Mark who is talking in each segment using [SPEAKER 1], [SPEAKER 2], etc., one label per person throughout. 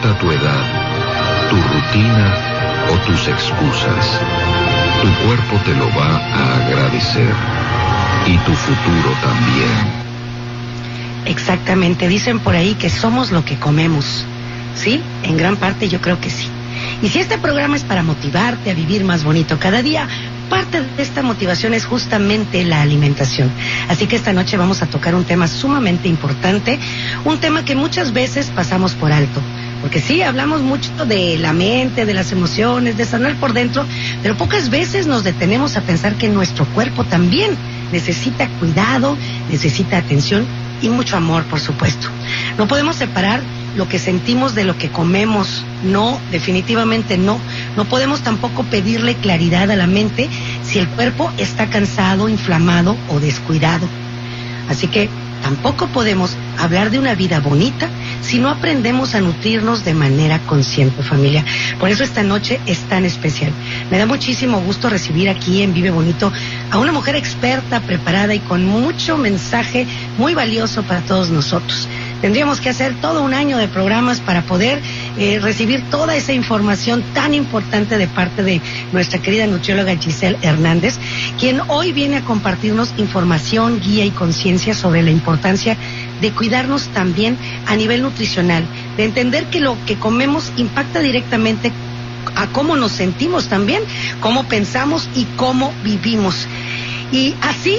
[SPEAKER 1] importa tu edad, tu rutina o tus excusas, tu cuerpo te lo va a agradecer. Y tu futuro también.
[SPEAKER 2] Exactamente, dicen por ahí que somos lo que comemos. ¿Sí? En gran parte yo creo que sí. Y si este programa es para motivarte a vivir más bonito cada día, parte de esta motivación es justamente la alimentación. Así que esta noche vamos a tocar un tema sumamente importante, un tema que muchas veces pasamos por alto. Porque sí, hablamos mucho de la mente, de las emociones, de sanar por dentro, pero pocas veces nos detenemos a pensar que nuestro cuerpo también necesita cuidado, necesita atención y mucho amor, por supuesto. No podemos separar lo que sentimos de lo que comemos. No, definitivamente no. No podemos tampoco pedirle claridad a la mente si el cuerpo está cansado, inflamado o descuidado. Así que tampoco podemos hablar de una vida bonita si no aprendemos a nutrirnos de manera consciente, familia. Por eso esta noche es tan especial. Me da muchísimo gusto recibir aquí en Vive Bonito a una mujer experta, preparada y con mucho mensaje muy valioso para todos nosotros. Tendríamos que hacer todo un año de programas para poder recibir toda esa información tan importante de parte de nuestra querida nutrióloga Giselle Hernández, quien hoy viene a compartirnos información, guía y conciencia sobre la importancia de cuidarnos también a nivel nutricional, de entender que lo que comemos impacta directamente a cómo nos sentimos también, cómo pensamos y cómo vivimos. Y así,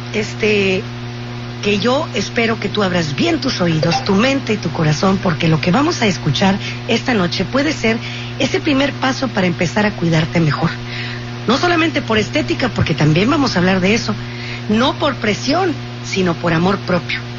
[SPEAKER 2] que yo espero que tú abras bien tus oídos, tu mente y tu corazón, porque lo que vamos a escuchar esta noche puede ser ese primer paso para empezar a cuidarte mejor. No solamente por estética, porque también vamos a hablar de eso, no por presión, sino por amor propio.